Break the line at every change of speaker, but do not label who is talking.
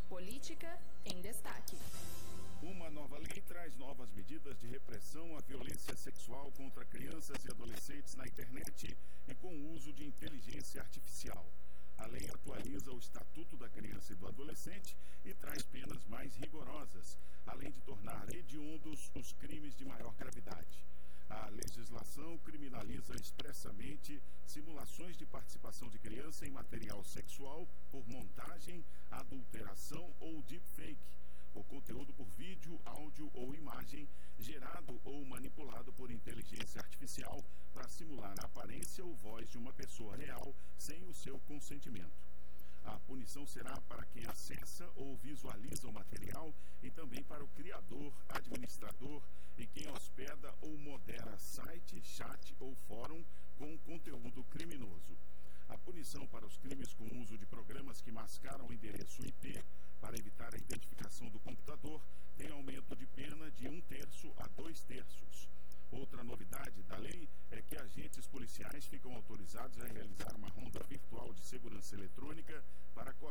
Política em Destaque.
Uma nova lei traz novas medidas de repressão à violência sexual contra crianças e adolescentes na internet e com o uso de inteligência artificial. A lei atualiza o Estatuto da Criança e do Adolescente e traz penas mais rigorosas, além de tornar hediondos os crimes de maior gravidade. A legislação criminaliza expressamente simulações de participação de criança em material sexual por montagem, adulteração ou deepfake. O conteúdo por vídeo, áudio ou imagem gerado ou manipulado por inteligência artificial para simular a aparência ou voz de uma pessoa real sem o seu consentimento. A punição será para quem acessa ou visualiza o material e também para o criador, administrador e quem hospeda ou modera site, chat ou fórum com conteúdo criminoso. A punição para os crimes com uso de programas que mascaram o endereço IP para evitar a identificação do computador tem aumento de pena de 1/3 a 2/3. Outra novidade da lei é que agentes policiais ficam autorizados a realizar uma ronda virtual de segurança eletrônica para